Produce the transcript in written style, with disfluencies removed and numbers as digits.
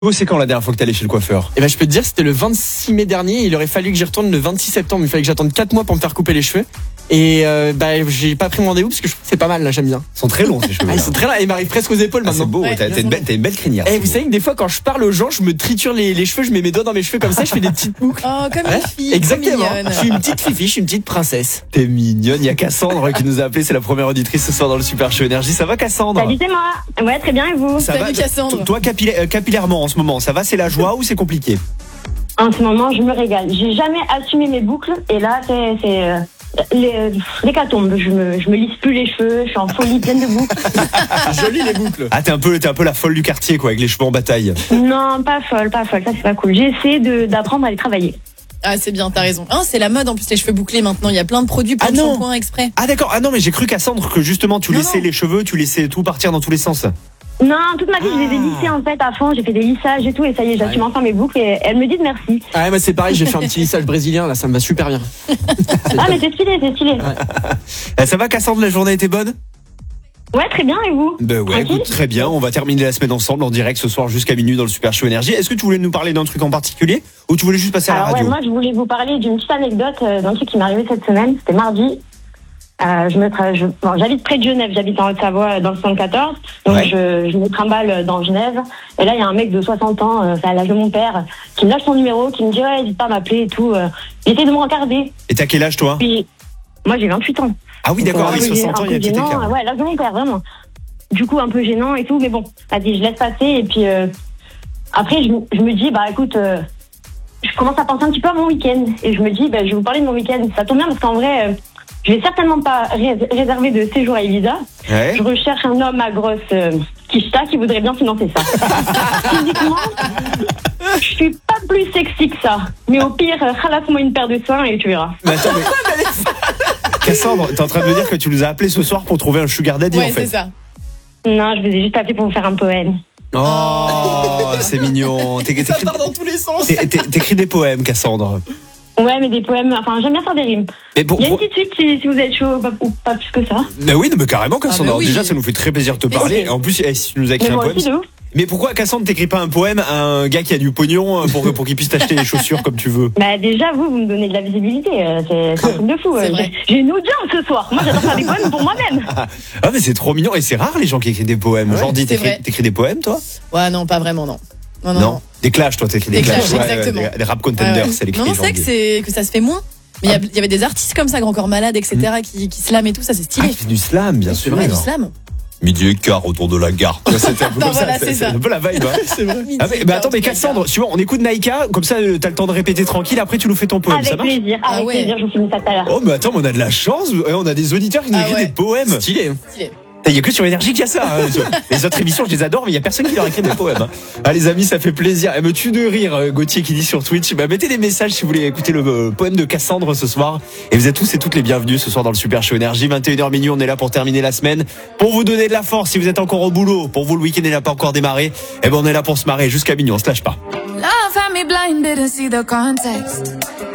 C'est quand la dernière fois que t'es allé chez le coiffeur? Et ben je peux te dire, c'était le 26 mai dernier. Il aurait fallu que j'y retourne le 26 septembre. Il fallait que j'attende 4 mois pour me faire couper les cheveux. Et j'ai pas pris mon rendez-vous parce que je trouve que c'est pas mal là, j'aime bien. Ils sont très longs ces cheveux. Ils sont très longs, ils m'arrivent presque aux épaules maintenant. C'est beau, Ouais, t'as une belle crinière. Et vous savez que des fois quand je parle aux gens, je me triture les cheveux, je mets mes doigts dans mes cheveux comme ça, je fais des petites boucles. Oh, comme Ouais, une fille. exactement. trop mignonne. Je suis une petite fifi, je suis une petite princesse. T'es mignonne. Il y a Cassandre qui nous a appelé, c'est la première auditrice ce soir dans le Super Show Énergie. Ça va Cassandre? Salut, c'est moi. Ouais, très bien, et vous? Ça Salut, va. Cassandre. Toi capillairement en ce moment, ça va, c'est la joie ou c'est compliqué? En ce moment, je me régale. J'ai jamais assumé mes boucles, et là, c'est l'hécatombe. Je me lisse plus les cheveux, je suis en folie pleine de boucles. Joli les boucles. Ah, t'es un peu la folle du quartier quoi, avec les cheveux en bataille. Non, pas folle, ça c'est pas cool. J'ai essayé d'apprendre à les travailler. Ah, c'est bien, t'as raison. Hein, c'est la mode en plus, les cheveux bouclés maintenant. Il y a plein de produits, plein Ah de non. shampoings exprès. Ah d'accord. Ah non, mais j'ai cru Cassandre que justement tu Non, laissais non. les cheveux, tu laissais tout partir dans tous les sens. Non, toute ma vie, je les ai lissés en fait à fond. J'ai fait des lissages et tout, et ça y est, j'assume enfin mes boucles, et elles me disent merci. Ah ouais, moi c'est pareil, j'ai fait un petit lissage brésilien là, ça me va super bien. Ah, mais c'est stylé. Ça va Cassandre, la journée était bonne? Ouais, très bien, et vous? Ben ouais, Tranquille. écoute, très bien. On va terminer la semaine ensemble en direct ce soir jusqu'à minuit dans le Super Show Énergie. Est-ce que tu voulais nous parler d'un truc en particulier ou tu voulais juste passer à la Alors radio? ouais, moi je voulais vous parler d'une petite anecdote d'un truc qui m'est arrivé cette semaine. C'était mardi. J'habite près de Genève, j'habite en Haute-Savoie dans le 74. Donc Ouais. je me trimballe dans Genève. Et là, il y a un mec de 60 ans, c'est à l'âge de mon père, qui me lâche son numéro, qui me dit ouais, n'hésite pas à m'appeler et tout. J'essaie de me regarder. Et t'as quel âge toi? Puis moi j'ai 28 ans. Ah oui, d'accord, Donc, avec un peu 60 ans, il y a un petit gênant, écart. ouais, l'âge de mon père, vraiment. Du coup, un peu gênant et tout, mais bon, vas-y, je laisse passer. Et puis après, je me dis, bah écoute, je commence à penser un petit peu à mon week-end. Et je me dis, bah, je vais vous parler de mon week-end. Ça tombe bien parce qu'en vrai, je vais certainement pas réserver de séjour à Ibiza. Ouais. Je recherche un homme à grosse quicheta qui voudrait bien financer ça. Physiquement, je suis pas plus sexy que ça. Mais au pire, ralasse-moi une paire de seins et tu verras. Mais attends, mais... Cassandre, t'es en train de me dire que tu nous as appelé ce soir pour trouver un sugar daddy Ouais, en fait. c'est ça. Non, je vous ai juste appelé pour vous faire un poème. Oh, c'est mignon. Ça part dans tous les sens. T'écris des poèmes, Cassandre. Ouais, mais des poèmes, enfin, j'aime bien faire des rimes. Mais Il y a une petite suite si vous êtes chaud, ou pas plus que ça. Mais oui, mais carrément, Cassandre. Ah, bah Alors, oui. déjà, ça nous fait très plaisir de te Mais parler. oui. Et en plus, si tu nous as écrit Mais un moi poème. aussi, de ouf. Mais pourquoi, Cassandre, t'écris pas un poème à un gars qui a du pognon pour qu'il puisse t'acheter les chaussures comme tu veux? Bah, déjà, vous me donnez de la visibilité. C'est un truc de fou. C'est vrai. J'ai une audience ce soir. Moi, j'adore faire des poèmes pour moi-même. Ah, mais c'est trop mignon. Et c'est rare les gens qui écrivent des poèmes. Ouais, Jordi, c'est vrai. t'écris des poèmes, toi? Ouais, non, pas vraiment, non. Non. Des clashs, toi, t'écris des Des clashs, Ouais, exactement. des rap contenders, Ouais, ouais. c'est l'écrit. Non, c'est vrai que ça se fait moins. Mais il y avait des artistes comme ça, Grand Corps Malade, etc., qui slam et tout, ça c'est Ah, stylé. c'est du slam, bien sûr. Ouais, du slam. Midi et quart autour de la gare. C'était un peu Non, comme voilà, ça. c'est ça. un peu la vibe. Hein. C'est vrai. Ah, mais attends, mais Cassandre, suivant, on écoute Naïka, comme ça t'as le temps de répéter tranquille, après tu nous fais ton poème, ça Avec marche? plaisir, Ah avec ouais. plaisir, je vous finis ça tout à l'heure. Oh, mais attends, mais on a de la chance, on a des auditeurs qui nous Ah écrivent ouais. des poèmes. Stylé. Stylé. Il y a que sur Énergie qu'il y a ça. Hein. Les autres émissions, je les adore, mais il y a personne qui leur écrit des poèmes. Hein. Ah, les amis, ça fait plaisir. Elle me tue de rire, Gauthier qui dit sur Twitch. Bah, mettez des messages si vous voulez écouter le poème de Cassandre ce soir. Et vous êtes tous et toutes les bienvenus ce soir dans le Super Show Énergie. 21h minuit, on est là pour terminer la semaine. Pour vous donner de la force si vous êtes encore au boulot. Pour vous, le week-end n'est pas encore démarré. Eh ben, on est là pour se marrer jusqu'à minuit, on se lâche pas. Love had me blind, didn't see the context.